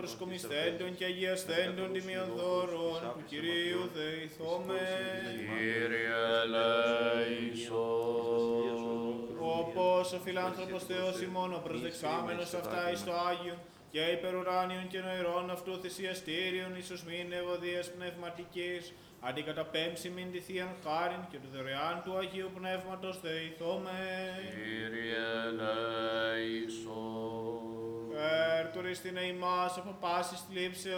προσκομισθέντων και αγιασθέντων τιμίων δώρων του Κυρίου δεηθώμε. Κύριε ελέησον. Όπως ο φιλάνθρωπος Θεός ημών, ο προσδεξάμενος αυτά εις το Άγιο και υπερουράνιον και νοηρών αυτού θυσιαστήριον ίσως μην ευωδίας πνευματικής, αντικαταπέμψιμην τη Θείαν χάριν και του δωρεάν του Αγίου Πνεύματος δεηθώμε. Κύριε ελέησον. Ερτουριστήνε ημάς από πάσης θλίψεως